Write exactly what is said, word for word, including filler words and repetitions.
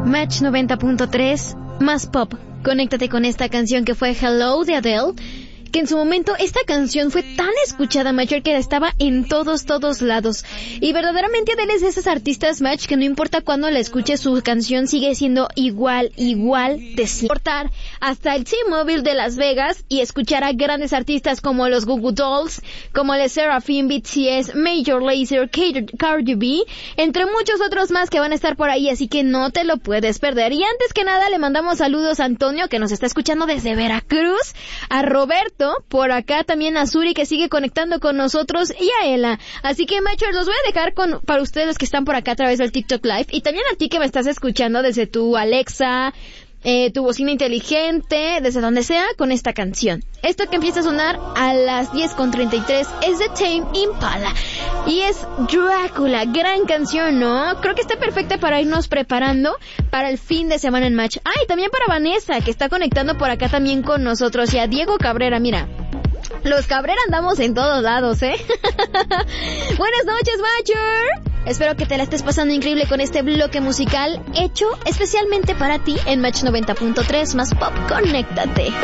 Match noventa punto tres, más pop. Conéctate con esta canción que fue Hello de Adele, que en su momento esta canción fue tan escuchada, Match, que estaba en todos, todos lados. Y verdaderamente Adele es de esas artistas, Match, que no importa cuándo la escuches, su canción sigue siendo igual, igual de importar hasta el T-Mobile de Las Vegas y escuchar a grandes artistas como los Goo Goo Dolls, como les Seraphim, B T S, Major Lazer, Cardi B, entre muchos otros más que van a estar por ahí, así que no te lo puedes perder. Y antes que nada le mandamos saludos a Antonio, que nos está escuchando desde Veracruz, a Roberto, por acá también a Suri, que sigue conectando con nosotros, y a Ela. Así que, Machers, los voy a dejar con para ustedes que están por acá a través del TikTok Live, y también a ti que me estás escuchando desde tu Alexa, eh, tu bocina inteligente, desde donde sea, con esta canción. Esto que empieza a sonar a las diez con treinta y tres es de Tame Impala y es Drácula. Gran canción, ¿no? Creo que está perfecta para irnos preparando para el fin de semana en Match. Ah, y también para Vanessa, que está conectando por acá también con nosotros, y a Diego Cabrera, mira. Los Cabrera andamos en todos lados, ¿eh? Buenas noches, Matcher. Espero que te la estés pasando increíble con este bloque musical hecho especialmente para ti en Match noventa punto tres más pop. Conéctate.